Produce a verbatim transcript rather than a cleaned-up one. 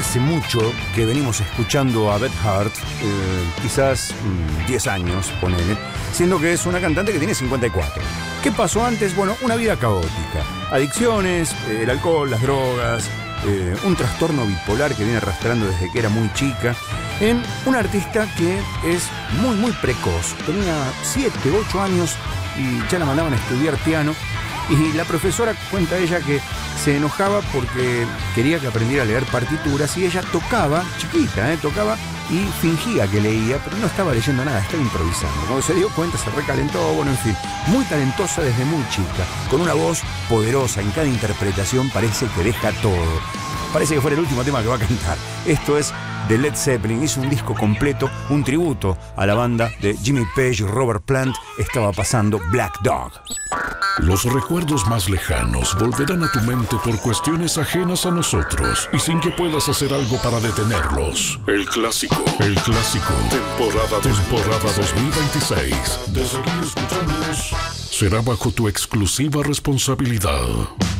hace mucho que venimos escuchando a Beth Hart, eh, quizás diez años, ponele, siendo que es una cantante que tiene cincuenta y cuatro. ¿Qué pasó antes? Bueno, una vida caótica. Adicciones, eh, el alcohol, las drogas, eh, un trastorno bipolar que viene arrastrando desde que era muy chica, en una artista que es muy, muy precoz. Tenía siete, ocho años y ya la mandaban a estudiar piano. Y la profesora, cuenta ella, que se enojaba porque quería que aprendiera a leer partituras y ella tocaba, chiquita, ¿eh? tocaba y fingía que leía, pero no estaba leyendo nada, estaba improvisando. Cuando se dio cuenta se recalentó, bueno, en fin, muy talentosa desde muy chica, con una voz poderosa, en cada interpretación parece que deja todo. Parece que fuera el último tema que va a cantar. Esto es de Led Zeppelin, hizo un disco completo, un tributo a la banda de Jimmy Page y Robert Plant. Estaba pasando Black Dog. Los recuerdos más lejanos volverán a tu mente por cuestiones ajenas a nosotros y sin que puedas hacer algo para detenerlos. El clásico, el clásico, temporada, temporada dos mil veintiséis. De seguir escuchándonos, será bajo tu exclusiva responsabilidad.